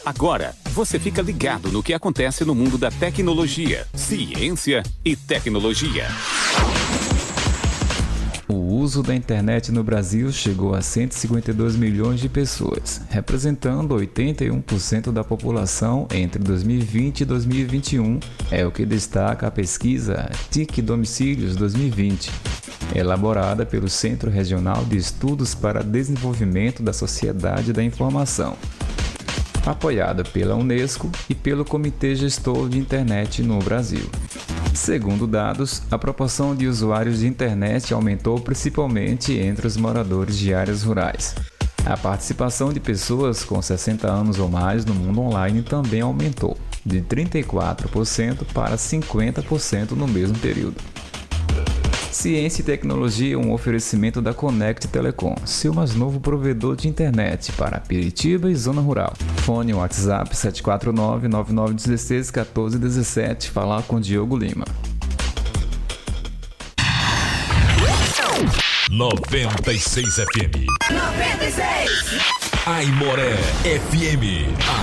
Agora, você fica ligado no que acontece no mundo da tecnologia, ciência e tecnologia. O uso da internet no Brasil chegou a 152 milhões de pessoas, representando 81% da população entre 2020 e 2021, é o que destaca a pesquisa TIC Domicílios 2020, elaborada pelo Centro Regional de Estudos para Desenvolvimento da Sociedade da Informação, apoiada pela Unesco e pelo Comitê Gestor de Internet no Brasil. Segundo dados, a proporção de usuários de internet aumentou principalmente entre os moradores de áreas rurais. A participação de pessoas com 60 anos ou mais no mundo online também aumentou, de 34% para 50% no mesmo período. Ciência e tecnologia é um oferecimento da Connect Telecom, seu mais novo provedor de internet para Piritiba e Zona Rural. Fone WhatsApp 749-9916-1417. Falar com Diogo Lima. 96 FM. 96! Aimoré FM.